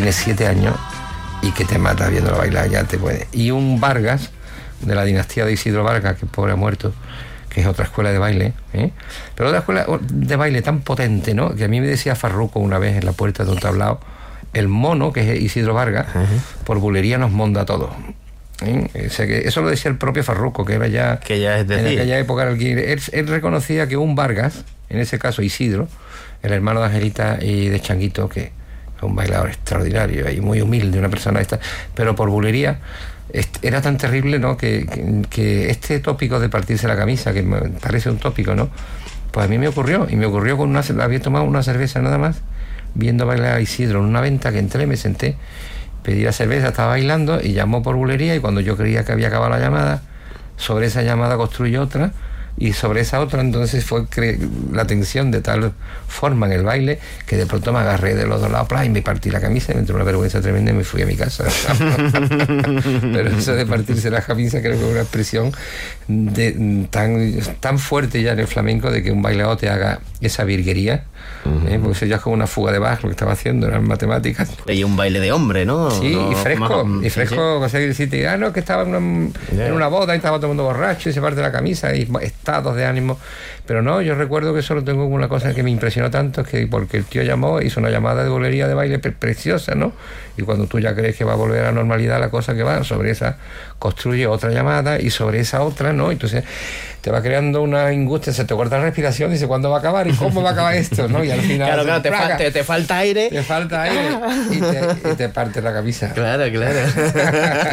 tienes 7 años y que te mata viéndolo bailar, ya te puede. Y un Vargas, de la dinastía de Isidro Vargas, que pobre ha muerto, que es otra escuela de baile, pero otra escuela de baile tan potente, ¿no? Que a mí me decía Farruco una vez en la puerta de un tablao, el mono, que es Isidro Vargas, por bulería nos monda a todos. O sea, que eso lo decía el propio Farruco, que era ya, que ya es decir, en aquella época él reconocía que un Vargas, en ese caso Isidro, el hermano de Angelita y de Changuito, que es un bailador extraordinario y muy humilde, una persona esta, pero por bulería era tan terrible, ¿no? Que este tópico de partirse la camisa, que me parece un tópico, ¿no? Pues a mí me ocurrió con había tomado una cerveza nada más, viendo bailar a Isidro en una venta, que entré, me senté, pedí la cerveza, estaba bailando y llamó por bulería, y cuando yo creía que había acabado la llamada, sobre esa llamada construyó otra, y sobre esa otra entonces fue la tensión de tal forma en el baile que de pronto me agarré de los dos lados y me partí la camisa y me entró una vergüenza tremenda y me fui a mi casa. Pero eso de partirse la camisa creo que es una expresión tan fuerte ya en el flamenco, de que un bailador te haga esa virguería, porque eso ya es como una fuga de Bach lo que estaba haciendo, eran matemáticas. Y un baile de hombre, ¿no? Sí, no, y fresco, sí. conseguir decirte, no, que estaba en una boda y estaba todo el mundo borracho y se parte la camisa y estados de ánimo. Pero no, yo recuerdo que solo tengo una cosa que me impresionó tanto, es que porque el tío llamó, hizo una llamada de bulería de baile preciosa, ¿no? Y cuando tú ya crees que va a volver a la normalidad la cosa, que va, sobre esa construye otra llamada y sobre esa otra, ¿no? Entonces te va creando una angustia, se te corta la respiración y dice, ¿cuándo va a acabar? ¿Y cómo va a acabar esto? ¿No? Y al final claro, te falta aire. Te falta aire y te parte la camisa. Claro.